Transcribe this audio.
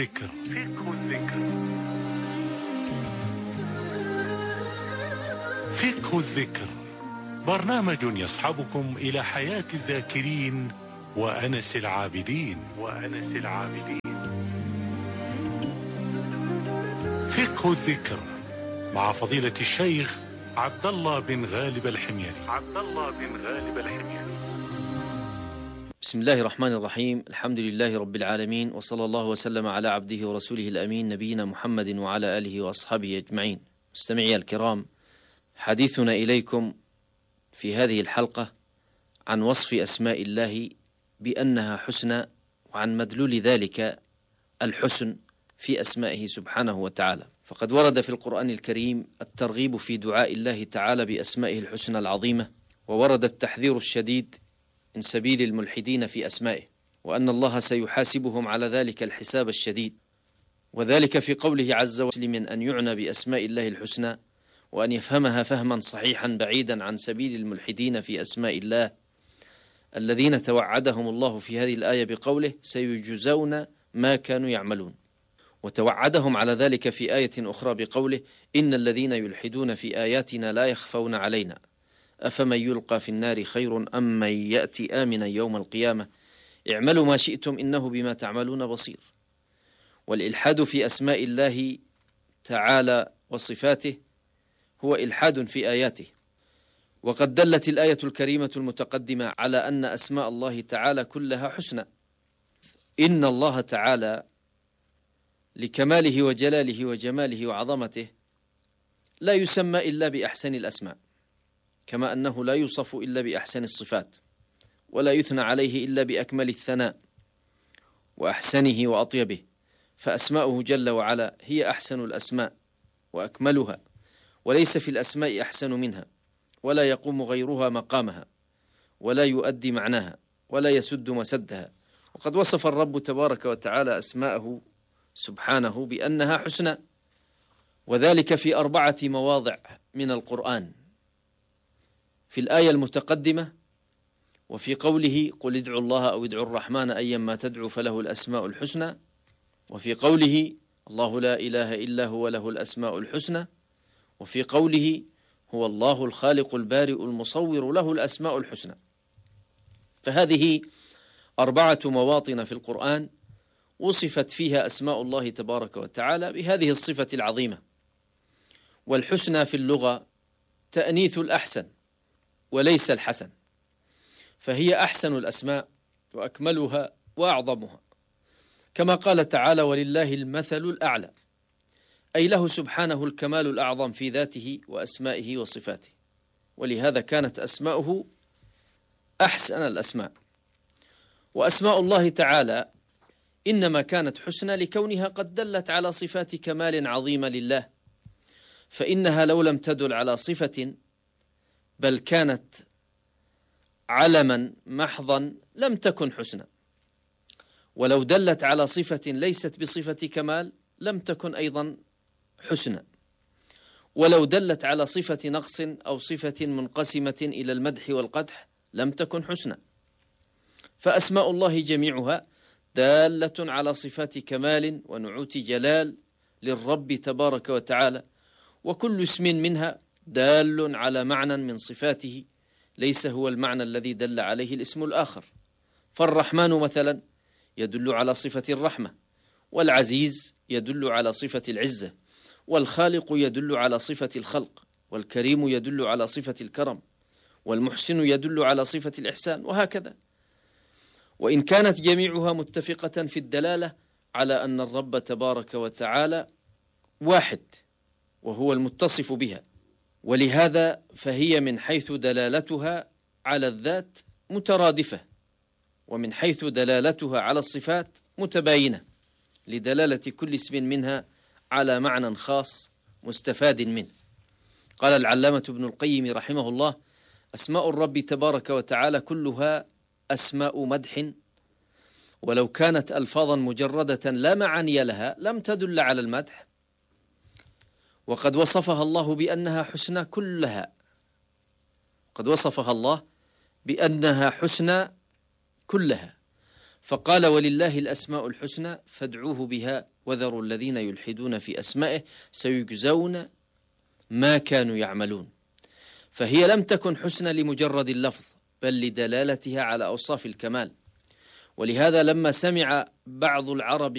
الذكر. فقه الذكر برنامج يصحبكم إلى حياة الذاكرين وأنس العابدين. فقه الذكر مع فضيلة الشيخ عبد الله بن غالب الحميري. بسم الله الرحمن الرحيم. الحمد لله رب العالمين، وصلى الله وسلم على عبده ورسوله الأمين نبينا محمد وعلى آله وأصحابه أجمعين. مستمعي الكرام، حديثنا إليكم في هذه الحلقة عن وصف أسماء الله بأنها حسنى، وعن مدلول ذلك الحسن في أسمائه سبحانه وتعالى. فقد ورد في القرآن الكريم الترغيب في دعاء الله تعالى بأسمائه الحسنى العظيمة، وورد التحذير الشديد من سبيل الملحدين في أسمائه، وأن الله سيحاسبهم على ذلك الحساب الشديد، وذلك في قوله عز وجل من أن يعنى بأسماء الله الحسنى، وأن يفهمها فهما صحيحا بعيدا عن سبيل الملحدين في أسماء الله الذين توعدهم الله في هذه الآية بقوله سيجزون ما كانوا يعملون، وتوعدهم على ذلك في آية أخرى بقوله إن الذين يلحدون في آياتنا لا يخفون علينا أفمن يلقى في النار خير أم من يأتي آمنا يوم القيامة اعملوا ما شئتم إنه بما تعملون بصير. والإلحاد في أسماء الله تعالى وصفاته هو إلحاد في آياته، وقد دلت الآية الكريمة المتقدمة على أن أسماء الله تعالى كلها حسنى. إن الله تعالى لكماله وجلاله وجماله وعظمته لا يسمى إلا بأحسن الأسماء، كما أنه لا يوصف إلا بأحسن الصفات، ولا يثنى عليه إلا بأكمل الثناء وأحسنه وأطيبه، فأسماؤه جل وعلا هي أحسن الأسماء وأكملها، وليس في الأسماء أحسن منها، ولا يقوم غيرها مقامها، ولا يؤدي معناها، ولا يسد مسدها. وقد وصف الرب تبارك وتعالى أسماءه سبحانه بأنها حسنى، وذلك في 4 مواضع من القرآن: في الآية المتقدمة، وفي قوله قل ادعوا الله أو ادعوا الرحمن أيما تدعوا فله الأسماء الحسنى، وفي قوله الله لا إله إلا هو له الأسماء الحسنى، وفي قوله هو الله الخالق البارئ المصور له الأسماء الحسنى. فهذه 4 مواطن في القرآن وصفت فيها أسماء الله تبارك وتعالى بهذه الصفة العظيمة. والحسنى في اللغة تأنيث الأحسن وليس الحسن، فهي أحسن الأسماء وأكملها وأعظمها، كما قال تعالى ولله المثل الأعلى، أي له سبحانه الكمال الأعظم في ذاته وأسمائه وصفاته، ولهذا كانت أسماؤه أحسن الأسماء. وأسماء الله تعالى إنما كانت حسنى لكونها قد دلت على صفات كمال عظيمة لله، فإنها لو لم تدل على صفة بل كانت علما محضا لم تكن حسنى، ولو دلت على صفة ليست بصفة كمال لم تكن أيضا حسنى، ولو دلت على صفة نقص أو صفة منقسمة إلى المدح والقدح لم تكن حسنى. فأسماء الله جميعها دالة على صفات كمال ونعوت جلال للرب تبارك وتعالى، وكل اسم منها دال على معنى من صفاته ليس هو المعنى الذي دل عليه الاسم الآخر. فالرحمن مثلا يدل على صفة الرحمة، والعزيز يدل على صفة العزة، والخالق يدل على صفة الخلق، والكريم يدل على صفة الكرم، والمحسن يدل على صفة الإحسان، وهكذا. وإن كانت جميعها متفقة في الدلالة على أن الرب تبارك وتعالى واحد وهو المتصف بها، ولهذا فهي من حيث دلالتها على الذات مترادفة، ومن حيث دلالتها على الصفات متباينة، لدلالة كل اسم منها على معنى خاص مستفاد منه. قال العلامة ابن القيم رحمه الله أسماء الرب تبارك وتعالى كلها أسماء مدح، ولو كانت ألفاظا مجردة لا معاني لها لم تدل على المدح، وقد وصفها الله بأنها حسنى كلها، قد وصفها الله بأنها حسنى كلها، فقال ولله الأسماء الحسنى فادعوه بها وذروا الذين يلحدون في أسمائه سيجزون ما كانوا يعملون. فهي لم تكن حسنى لمجرد اللفظ بل لدلالتها على أوصاف الكمال. ولهذا لما سمع بعض العرب